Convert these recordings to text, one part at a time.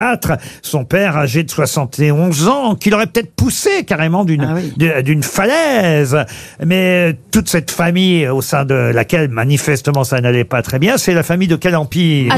son père âgé de 71 ans, qu'il aurait peut-être poussé carrément d'une falaise. Mais toute cette famille au sein de laquelle manifestement ça n'allait pas très bien, c'est la famille de quel empire?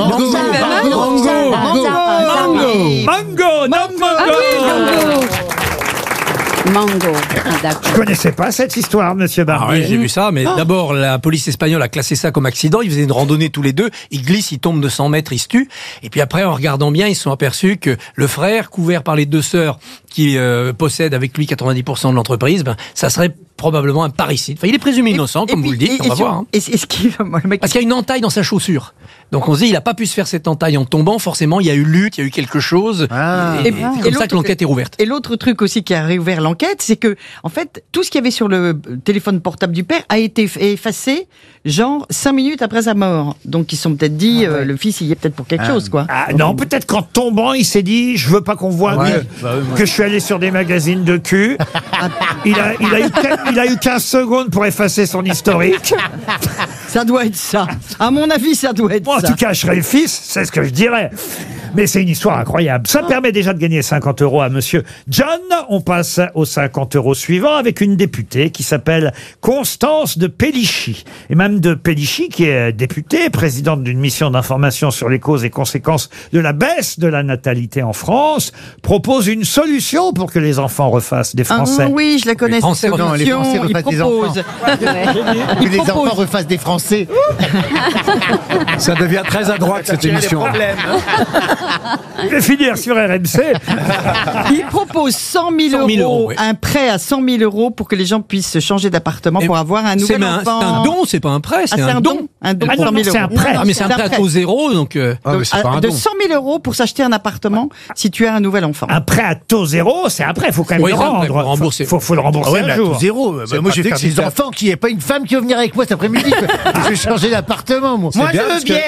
Mango. Je connaissais pas cette histoire, monsieur Barbier. Ah ouais, j'ai vu ça, mais d'abord, la police espagnole a classé ça comme accident. Ils faisaient une randonnée tous les deux. Ils glissent, ils tombent de 100 mètres, ils se tuent. Et puis après, en regardant bien, ils se sont aperçus que le frère, couvert par les deux sœurs qui possèdent avec lui 90% de l'entreprise, ça serait probablement un parricide. Enfin, il est présumé innocent, comme vous le dites, on va voir. Parce qu'il y a une entaille dans sa chaussure. Donc on se dit, il n'a pas pu se faire cette entaille en tombant. Forcément, il y a eu lutte, il y a eu quelque chose. Et c'est comme ça que l'enquête est rouverte. Et l'autre truc aussi qui a réouvert l'enquête, c'est que, en fait, tout ce qu'il y avait sur le téléphone portable du père a été effacé, genre 5 minutes après sa mort. Donc ils se sont peut-être dit, le fils, il y est peut-être pour quelque chose, quoi. Non, peut-être qu'en tombant, il s'est dit, je veux pas qu'on voit que je suis allé sur des magazines de cul. Il a eu 15 secondes pour effacer son historique. Ça doit être ça. À mon avis, ça doit être ça. En tout cas, je serais le fils, c'est ce que je dirais. Mais c'est une histoire incroyable. Ça permet déjà de gagner 50 € à monsieur John. On passe aux 50 € suivants avec une députée qui s'appelle Constance de Pellichy. Et même de Pellichy, qui est députée, présidente d'une mission d'information sur les causes et conséquences de la baisse de la natalité en France, propose une solution pour que les enfants refassent des Français. Oui, je la connais. Les Français refassent des enfants. Que les enfants refassent des Français. Ça devient très à droite, cette émission. Je vais finir sur RMC. Il propose 100 000 €, un prêt à 100 000 € pour que les gens puissent changer d'appartement pour avoir un nouvel enfant. C'est un don, c'est pas un prêt, c'est un don. Un don de 100 000 €. C'est un prêt. Mais c'est un prêt à taux zéro, donc... de 100 000 € pour s'acheter un appartement si tu as un nouvel enfant. Un prêt à taux zéro, c'est un prêt, il faut quand même le rendre. Faut le rembourser un jour. À zéro. Moi, je vais faire des enfants qu'il n'y ait pas une femme qui va venir avec moi cet après-midi. Je vais changer d'appartement, moi. Moi, je veux bien.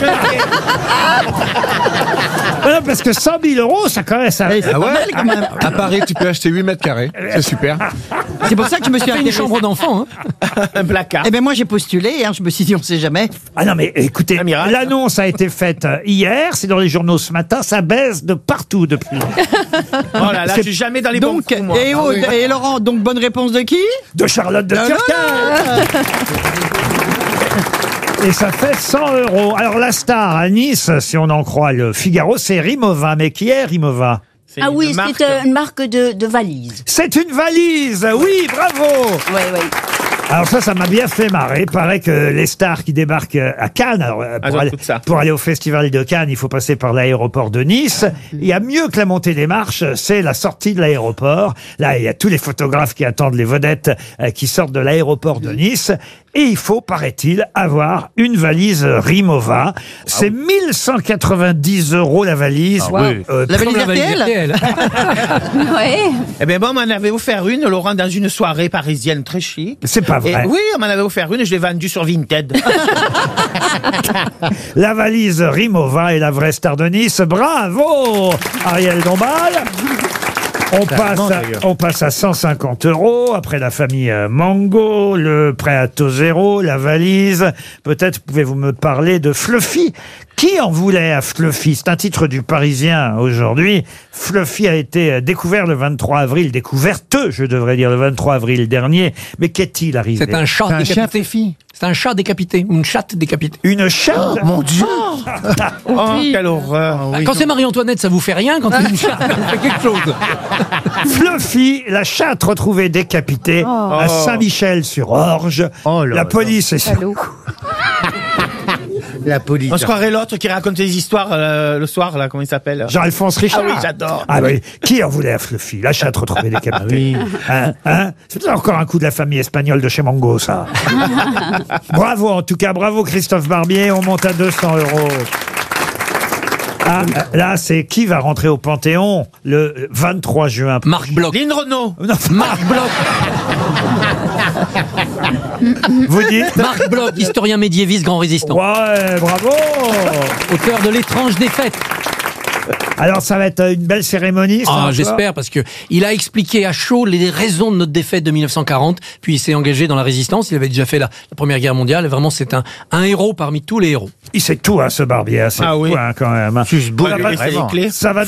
Voilà, parce que 100 000 €, ça quand même... Quand même. À Paris, tu peux acheter 8 mètres carrés. C'est super. C'est pour ça que je me suis fait une chambre d'enfant. Un placard. Eh ben moi j'ai postulé, je me suis dit on sait jamais. Ah non mais écoutez, l'annonce a été faite hier, c'est dans les journaux ce matin, ça baisse de partout depuis. Oh là là, je suis jamais dans les bons coups, moi. Et Laurent, donc bonne réponse de qui? De Charlotte de Turckheim. Et ça fait 100 €. Alors la star à Nice, si on en croit le Figaro, c'est Rimowa. Mais qui est Rimowa? Ah oui, c'est une marque de valise. C'est une valise. Oui, bravo. Oui. Alors ça m'a bien fait marrer. Il paraît que les stars qui débarquent à Cannes, pour aller au Festival de Cannes, il faut passer par l'aéroport de Nice. Il y a mieux que la montée des marches, c'est la sortie de l'aéroport. Là, il y a tous les photographes qui attendent les vedettes qui sortent de l'aéroport de Nice. Et il faut, paraît-il, avoir une valise Rimowa. C'est 1190 € la valise. La valise RTL. Oui. Eh bien, bon, on m'en avait offert une, Laurent, dans une soirée parisienne très chic. C'est pas vrai. Oui, on m'en avait offert une et je l'ai vendue sur Vinted. La valise Rimowa est la vraie star de Nice. Bravo, Ariel Dombal. On passe à 150 € après la famille Mango, le prêt à taux zéro, la valise. Peut-être pouvez-vous me parler de Fluffy. Qui en voulait à Fluffy? C'est un titre du Parisien aujourd'hui. Fluffy a été découvert le 23 avril, découverte, je devrais dire, le 23 avril dernier. Mais qu'est-il arrivé? C'est un chat décapité. C'est un chat décapité, ou une chatte décapitée. Une chatte? Oh, mon Dieu. Oh, quelle horreur. Quand c'est Marie-Antoinette, ça vous fait rien. Quand c'est une chatte, ça vous fait quelque chose. Fluffy, la chatte retrouvée décapitée à Saint-Michel-sur-Orge. La police est sur le coup. La police. On se croirait l'autre qui raconte des histoires le soir, là, comment il s'appelle? Jean-Alphonse Richard. Ah oui, j'adore. Ah oui. Qui en voulait à Fluffy? La chatte retrouvée décapitée. C'est peut-être encore un coup de la famille espagnole de chez Mango, ça. Bravo, en tout cas, bravo Christophe Barbier. On monte à 200 €. Ah, là, c'est qui va rentrer au Panthéon le 23 juin? Marc Bloch. Lynn Renaud. Non, Marc Bloch. Vous dites? Marc Bloch, historien médiéviste, grand résistant. Ouais, bravo. Auteur de L'étrange défaite. Alors, ça va être une belle cérémonie, ça, encore j'espère, parce que il a expliqué à chaud les raisons de notre défaite de 1940, puis il s'est engagé dans la résistance. Il avait déjà fait la Première Guerre mondiale. Et vraiment, c'est un héros parmi tous les héros. Il sait tout, ce Barbier. C'est fou, quand même. Juste beau, Voilà, les clés. ça va